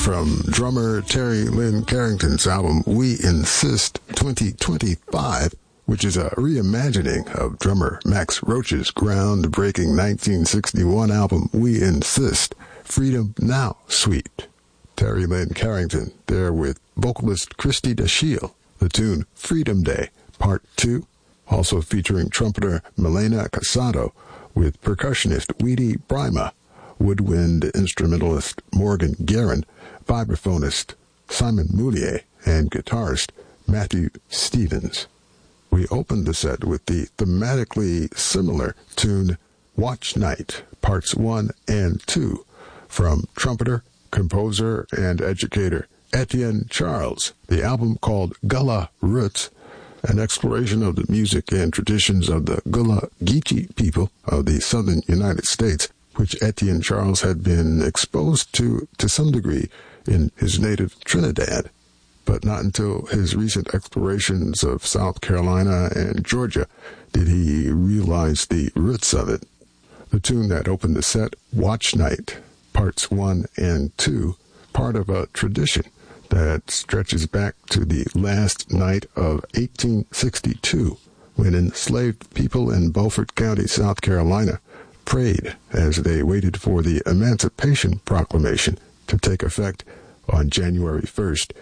from drummer Terry Lynn Carrington's album We Insist 2025, which is a reimagining of drummer Max Roach's groundbreaking 1961 album We Insist, Freedom Now Suite. Terry Lynn Carrington there with vocalist Christy Dashiell, the tune Freedom Day, Part 2, also featuring trumpeter Milena Casado with percussionist Weedy Brima, woodwind instrumentalist Morgan Guerin, vibraphonist Simon Moulier, and guitarist Matthew Stevens. We opened the set with the thematically similar tune Watch Night, Parts 1 and 2, from trumpeter, composer, and educator Etienne Charles, the album called Gullah Roots, an exploration of the music and traditions of the Gullah Geechee people of the southern United States, which Etienne Charles had been exposed to some degree in his native Trinidad, but not until his recent explorations of South Carolina and Georgia did he realize the roots of it. The tune that opened the set, Watch Night, Parts 1 and 2, part of a tradition that stretches back to the last night of 1862, when enslaved people in Beaufort County, South Carolina, prayed as they waited for the Emancipation Proclamation to take effect on January 1st,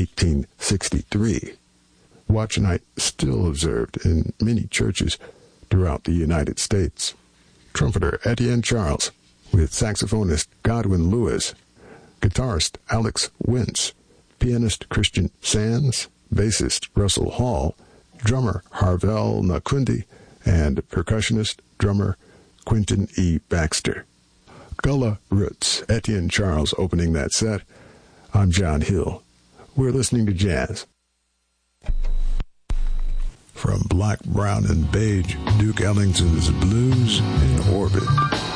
1863. Watch Night still observed in many churches throughout the United States. Trumpeter Etienne Charles with saxophonist Godwin Lewis, guitarist Alex Wentz, pianist Christian Sands, bassist Russell Hall, drummer Harvell Nakundi, and percussionist drummer Quentin E. Baxter. Gullah Roots, Etienne Charles opening that set. I'm John Hill. We're listening to jazz. From Black, Brown, and Beige, Duke Ellington's Blues in Orbit.